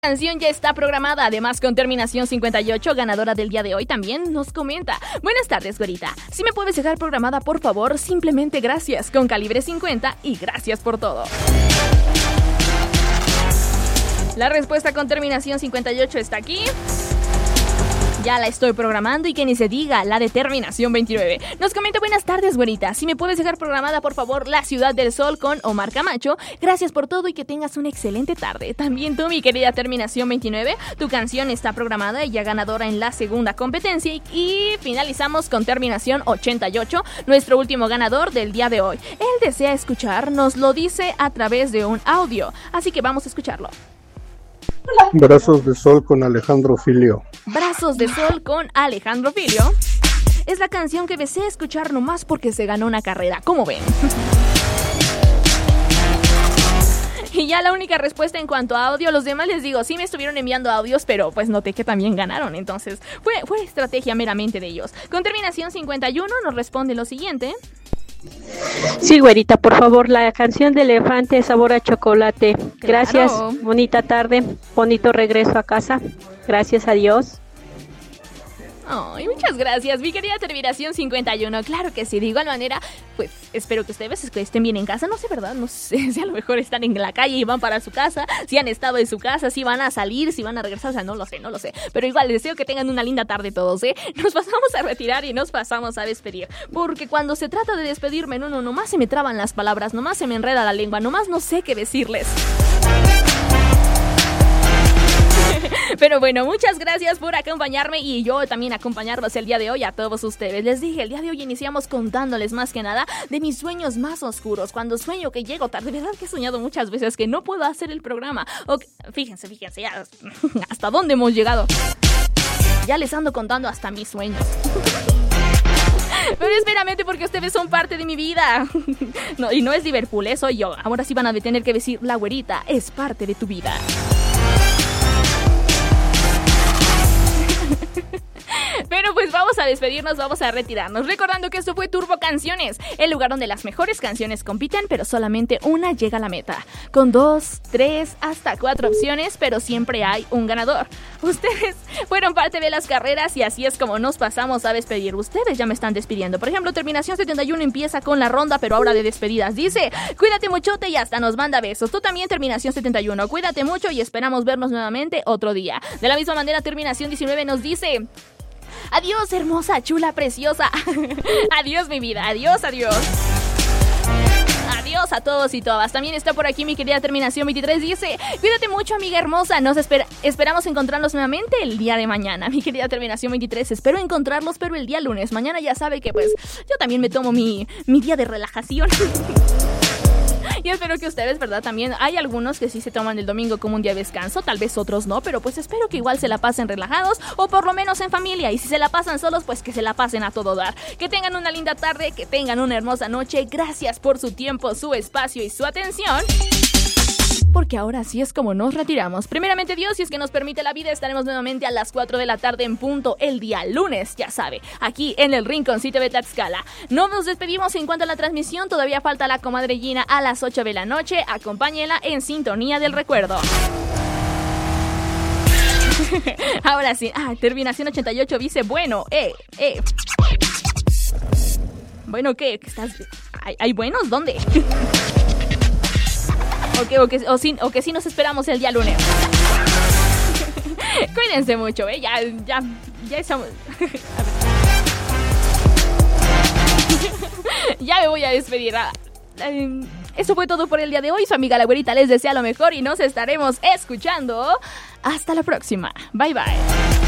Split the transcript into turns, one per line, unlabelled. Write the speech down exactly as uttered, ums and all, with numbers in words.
Canción ya está programada, además con terminación cincuenta y ocho, ganadora del día de hoy, también nos comenta: buenas tardes, güerita, si me puedes dejar programada, por favor, simplemente gracias, con calibre cincuenta, y gracias por todo. La respuesta con terminación cincuenta y ocho está aquí. Ya la estoy programando, y que ni se diga la de terminación veintinueve. Nos comenta: buenas tardes, güerita, si me puedes dejar programada, por favor, La Ciudad del Sol con Omar Camacho. Gracias por todo y que tengas una excelente tarde. También tú, mi querida terminación veintinueve, tu canción está programada y ya ganadora en la segunda competencia. Y finalizamos con terminación ochenta y ocho, nuestro último ganador del día de hoy. Él desea escuchar, nos lo dice a través de un audio, así que vamos a escucharlo.
Brazos de Sol con Alejandro Filio.
Brazos de Sol con Alejandro Filio es la canción que desea escuchar nomás porque se ganó una carrera, ¿cómo ven? Y ya la única respuesta en cuanto a audio. Los demás, les digo, sí me estuvieron enviando audios, pero pues noté que también ganaron. Entonces fue, fue estrategia meramente de ellos. Con terminación cincuenta y uno nos responde lo siguiente:
sí, güerita, por favor, la canción de Elefante, Sabor a Chocolate. Gracias, claro. Bonita tarde, bonito regreso a casa. Gracias a Dios.
Ay, muchas gracias, mi querida terminación cincuenta y uno. Claro que sí, de igual manera, pues espero que ustedes estén bien en casa. No sé, ¿verdad? No sé si a lo mejor están en la calle y van para su casa, si han estado en su casa, si van a salir, si van a regresar, o sea, no lo sé, no lo sé. Pero igual, les deseo que tengan una linda tarde todos, ¿eh? Nos pasamos a retirar y nos pasamos a despedir, porque cuando se trata de despedirme, no, no, nomás se me traban las palabras, nomás se me enreda la lengua, nomás no sé qué decirles. Pero bueno, muchas gracias por acompañarme y yo también acompañarlos el día de hoy a todos ustedes. Les dije, el día de hoy iniciamos contándoles más que nada de mis sueños más oscuros. Cuando sueño que llego tarde, de verdad que he soñado muchas veces que no puedo hacer el programa. O que, fíjense, fíjense, ya, hasta dónde hemos llegado. Ya les ando contando hasta mis sueños. Pero espéramente, porque ustedes son parte de mi vida. No, y no es Liverpool, ¿eh? Soy yo. Ahora sí van a tener que decir: la güerita es parte de tu vida. Pero pues vamos a despedirnos, vamos a retirarnos, recordando que esto fue Turbo Canciones, el lugar donde las mejores canciones compiten, pero solamente una llega a la meta, con dos, tres, hasta cuatro opciones, pero siempre hay un ganador. Ustedes fueron parte de las carreras y así es como nos pasamos a despedir. Ustedes ya me están despidiendo. Por ejemplo, terminación setenta y uno empieza con la ronda, pero ahora de despedidas. Dice: cuídate muchote, y hasta nos manda besos. Tú también, terminación setenta y uno, cuídate mucho y esperamos vernos nuevamente otro día. De la misma manera, terminación diecinueve nos dice: adiós, hermosa, chula, preciosa. Adiós, mi vida. Adiós, adiós. Adiós a todos y todas. También está por aquí mi querida terminación veintitrés. Dice: cuídate mucho, amiga hermosa. Nos espera- esperamos encontrarnos nuevamente el día de mañana. Mi querida terminación veintitrés. Espero encontrarlos, pero el día lunes. Mañana ya sabe que pues yo también me tomo mi, mi día de relajación. Y espero que ustedes, ¿verdad? También hay algunos que sí se toman el domingo como un día de descanso, tal vez otros no, pero pues espero que igual se la pasen relajados o por lo menos en familia. Y si se la pasan solos, pues que se la pasen a todo dar. Que tengan una linda tarde, que tengan una hermosa noche. Gracias por su tiempo, su espacio y su atención. Porque ahora sí es como nos retiramos. Primeramente Dios, si es que nos permite la vida, estaremos nuevamente a las cuatro de la tarde en punto el día lunes, ya sabe, aquí en el Rinconcito de Tlaxcala. No nos despedimos en cuanto a la transmisión, todavía falta la comadre Gina a las ocho de la noche. Acompáñenla en Sintonía del Recuerdo. Ahora sí, ah, terminación ochenta y ocho dice: bueno, eh, eh. Bueno, ¿qué? ¿Estás? ¿Hay, hay buenos? ¿Dónde? O que, o, que, o, sí, o que sí nos esperamos el día lunes. Cuídense mucho, ¿eh? Ya, ya, ya estamos. Ya me voy a despedir. Eso fue todo por el día de hoy. Su amiga la güerita les desea lo mejor y nos estaremos escuchando. Hasta la próxima. Bye, bye.